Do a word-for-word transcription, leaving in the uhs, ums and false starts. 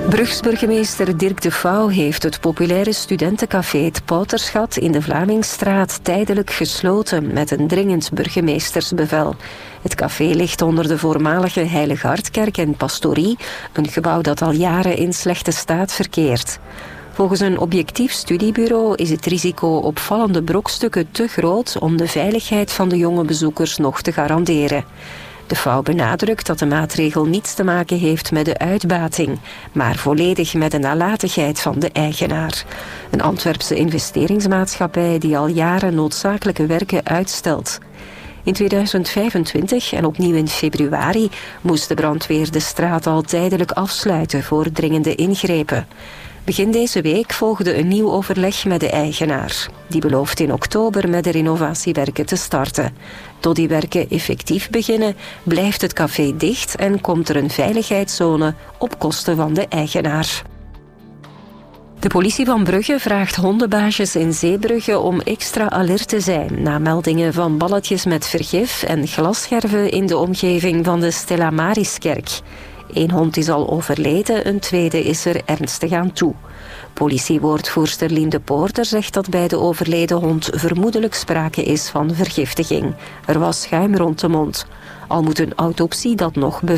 Brugsburgemeester Dirk de Vouw heeft het populaire studentencafé Het Pouterschat in de Vlamingstraat tijdelijk gesloten met een dringend burgemeestersbevel. Het café ligt onder de voormalige Heilige Hartkerk en pastorie, een gebouw dat al jaren in slechte staat verkeert. Volgens een objectief studiebureau is het risico op vallende brokstukken te groot om de veiligheid van de jonge bezoekers nog te garanderen. De Vouw benadrukt dat de maatregel niets te maken heeft met de uitbating, maar volledig met de nalatigheid van de eigenaar. Een Antwerpse investeringsmaatschappij die al jaren noodzakelijke werken uitstelt. In tweeduizend vijfentwintig en opnieuw in februari moest de brandweer de straat al tijdelijk afsluiten voor dringende ingrepen. Begin deze week volgde een nieuw overleg met de eigenaar. Die belooft in oktober met de renovatiewerken te starten. Tot die werken effectief beginnen, blijft het café dicht en komt er een veiligheidszone op kosten van de eigenaar. De politie van Brugge vraagt hondenbaasjes in Zeebrugge om extra alert te zijn na meldingen van balletjes met vergif en glasscherven in de omgeving van de Stella Mariskerk. Eén hond is al overleden, een tweede is er ernstig aan toe. Politiewoordvoerster Lien Poorter zegt dat bij de overleden hond vermoedelijk sprake is van vergiftiging. Er was schuim rond de mond. Al moet een autopsie dat nog bevestigen.